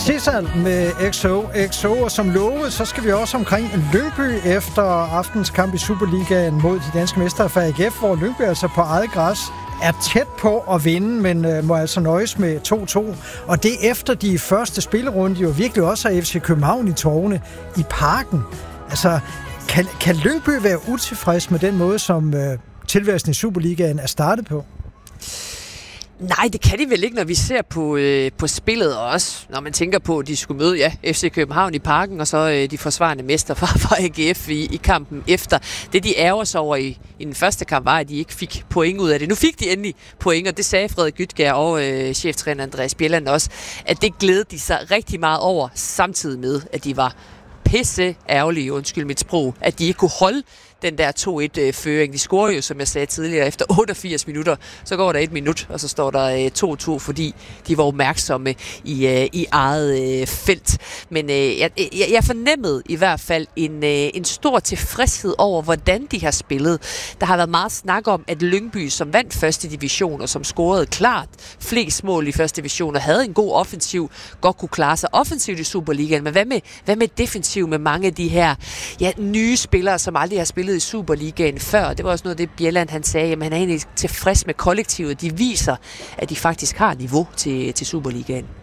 Cesar med XO, og som lovet, så skal vi også omkring Lyngby efter aftens kamp i Superligaen mod de danske mestre fra AGF, hvor Lyngby altså på eget græs er tæt på at vinde, men må altså nøjes med 2-2. Og det efter de første spillerunde jo virkelig også har FC København i tårne i Parken. Altså, kan Lyngby være utilfreds med den måde, som tilværelsen i Superligaen er startet på? Nej, det kan de vel ikke, når vi ser på spillet, og også når man tænker på, at de skulle møde FC København i Parken, og så de forsvarende mester fra AGF i kampen efter. Det, de ærger sig over i den første kamp, var, at de ikke fik point ud af det. Nu fik de endelig point, og det sagde Frederik Gytgær og cheftræner Andreas Bjelland også, at det glædede de sig rigtig meget over, samtidig med, at de var pisse ærgerlige, undskyld mit sprog, at de ikke kunne holde den der 2-1-føring. De scorer jo, som jeg sagde tidligere, efter 88 minutter. Så går der 1 minut, og så står der 2-2, fordi de var opmærksomme i eget felt. Men jeg fornemmede i hvert fald en stor tilfredshed over, hvordan de har spillet. Der har været meget snak om, at Lyngby, som vandt første division, og som scorede klart flest mål i første division, og havde en god offensiv, godt kunne klare sig offensivt i Superligaen. Men hvad med defensiv med mange af de her nye spillere, som aldrig har spillet i Superligaen før? Det var også noget af det, Bjelland han sagde, at han er egentlig tilfreds med kollektivet. De viser, at de faktisk har niveau til Superligaen.